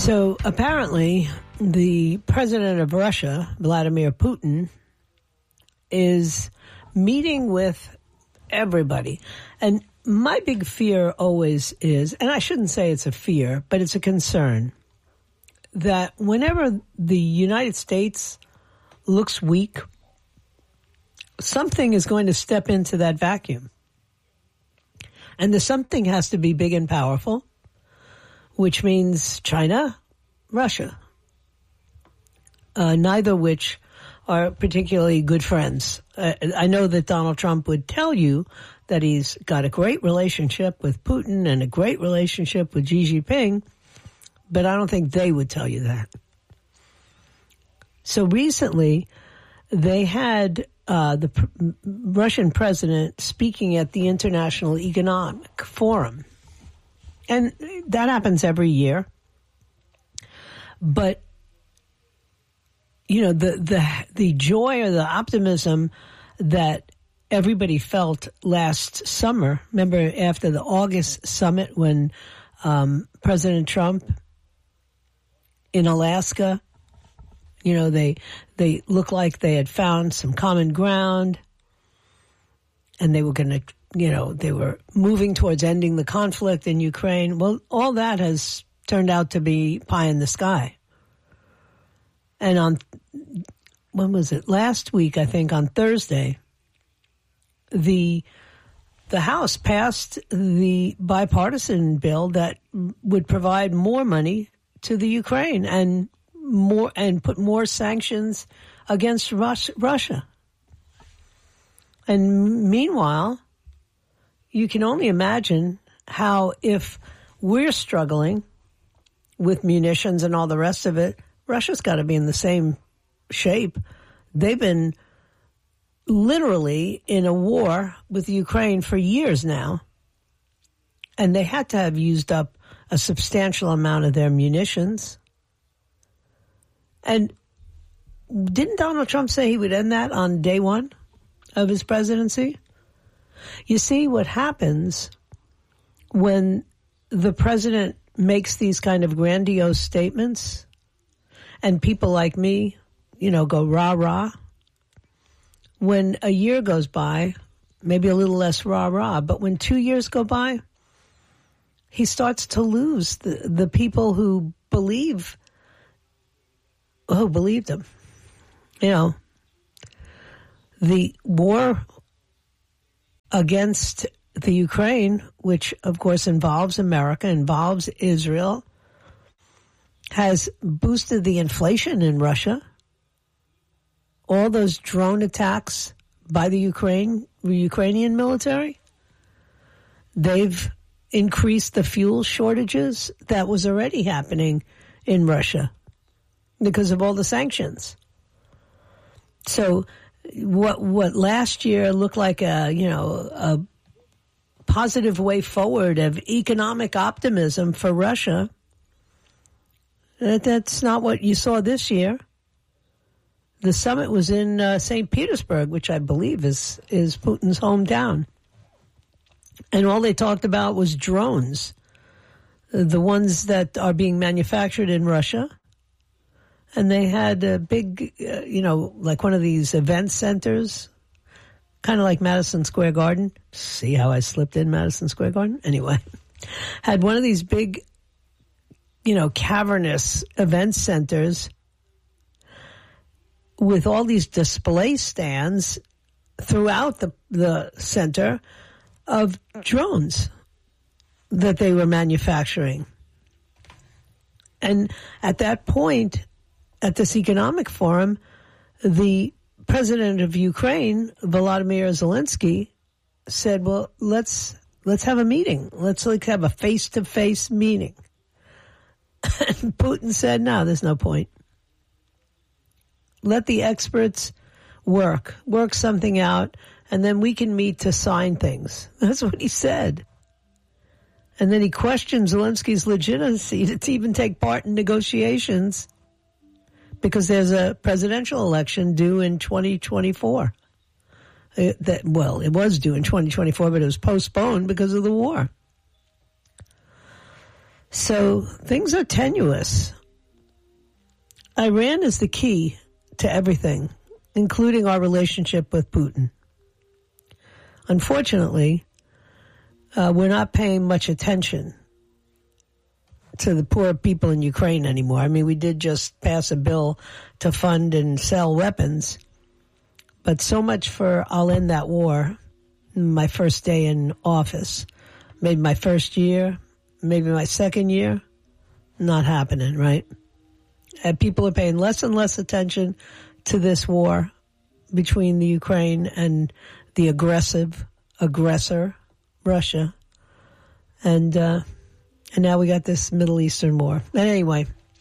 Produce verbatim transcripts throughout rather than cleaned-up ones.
So apparently the president of Russia, Vladimir Putin, is meeting with everybody. And my big fear always is, and I shouldn't say it's a fear, but it's a concern, that whenever the United States looks weak, something is going to step into that vacuum. And the something has to be big and powerful, which means China, Russia, uh, neither of which are particularly good friends. Uh, I know that Donald Trump would tell you that he's got a great relationship with Putin and a great relationship with Xi Jinping, but I don't think they would tell you that. So recently, they had uh, the pr- Russian president speaking at the International Economic Forum. And that happens every year. But, you know, the, the, the joy or the optimism that everybody felt last summer, remember after the August summit when um, President Trump in Alaska, you know, they they looked like they had found some common ground and they were going to, you know, they were moving towards ending the conflict in Ukraine. Well, all that has turned out to be pie in the sky. And on, when was it? Last week, I think, on Thursday, the the House passed the bipartisan bill that would provide more money to the Ukraine and more and put more sanctions against Rus- Russia. And meanwhile, you can only imagine how if we're struggling with munitions and all the rest of it, Russia's got to be in the same shape. They've been literally in a war with Ukraine for years now, and they had to have used up a substantial amount of their munitions. And didn't Donald Trump say he would end that on day one of his presidency? You see what happens when the president makes these kind of grandiose statements and people like me, you know, go rah, rah. When a year goes by, maybe a little less rah, rah, but when two years go by, he starts to lose the, the people who believe, who believed him. You know, the war against the Ukraine, which of course involves America, involves Israel, has boosted the inflation in Russia. All those drone attacks by the Ukraine, Ukrainian military, they've increased the fuel shortages that was already happening in Russia because of all the sanctions. So what what last year looked like a, you know, a positive way forward of economic optimism for Russia, that, that's not what you saw this year. The summit was in uh, Saint Petersburg, which I believe is, is Putin's hometown. And all they talked about was drones, the ones that are being manufactured in Russia. And they had a big, uh, you know, like one of these event centers, kind of like Madison Square Garden. See how I slipped in Madison Square Garden? Anyway, had one of these big, you know, cavernous event centers with all these display stands throughout the, the center of drones that they were manufacturing. And at that point, at this economic forum, the president of Ukraine, Volodymyr Zelensky, said, well, let's let's have a meeting. Let's like have a face-to-face meeting. And Putin said, no, there's no point. Let the experts work, work something out, and then we can meet to sign things. That's what he said. And then he questioned Zelensky's legitimacy to even take part in negotiations because there's a presidential election due in twenty twenty-four. It, that, well, it was due in twenty twenty-four, but it was postponed because of the war. So things are tenuous Iran is the key to everything, including our relationship with Putin. Unfortunately, uh, we're not paying much attention to the poor people in Ukraine anymore. I mean, we did just pass a bill to fund and sell weapons, but so much for I'll end that war. My first day in office, maybe my first year, maybe my second year, not happening, right? And people are paying less and less attention to this war between the Ukraine and the aggressive aggressor, Russia. And, uh, and now we got this Middle Eastern war. But anyway,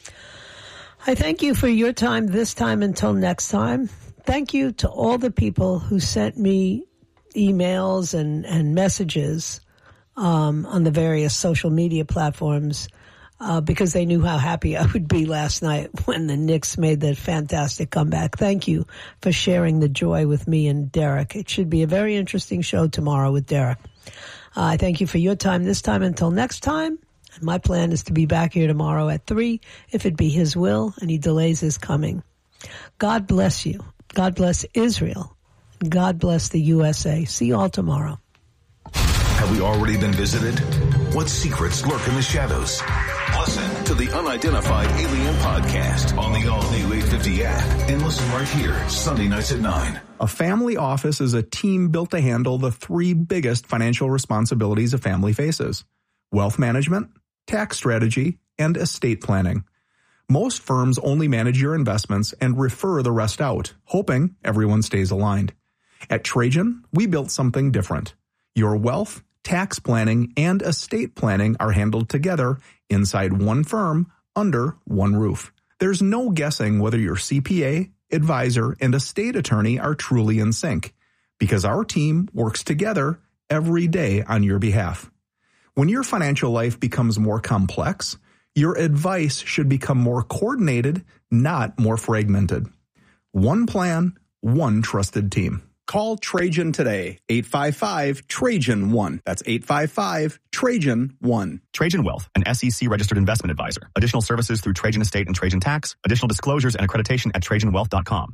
I thank you for your time this time until next time. Thank you to all the people who sent me emails and, and messages um, on the various social media platforms uh, because they knew how happy I would be last night when the Knicks made that fantastic comeback. Thank you for sharing the joy with me and Derek. It should be a very interesting show tomorrow with Derek. Uh, I thank you for your time this time until next time. And my plan is to be back here tomorrow at three, if it be his will and he delays his coming. God bless you. God bless Israel. God bless the U S A. See you all tomorrow. Have we already been visited? What secrets lurk in the shadows? Listen to the Unidentified Alien Podcast on the all-new eight fifty app and listen right here, Sunday nights at nine. A family office is a team built to handle the three biggest financial responsibilities a family faces: wealth management, tax strategy, and estate planning. Most firms only manage your investments and refer the rest out, hoping everyone stays aligned. At Trajan, we built something different. Your wealth, tax planning, and estate planning are handled together inside one firm under one roof. There's no guessing whether your C P A, advisor, and estate attorney are truly in sync, because our team works together every day on your behalf. When your financial life becomes more complex, your advice should become more coordinated, not more fragmented. One plan, one trusted team. Call Trajan today, eight five five, Trajan one. That's eight five five, Trajan one. Trajan Wealth, an S E C-registered investment advisor. Additional services through Trajan Estate and Trajan Tax. Additional disclosures and accreditation at trajan wealth dot com.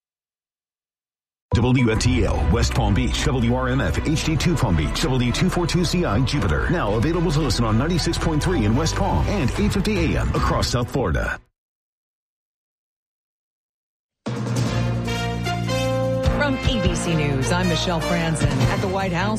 W F T L, West Palm Beach, W R M F, H D two Palm Beach, W two forty-two C I, Jupiter. Now available to listen on ninety-six point three in West Palm and eight fifty A M across South Florida. From A B C News, I'm Michelle Franzen. At the White House,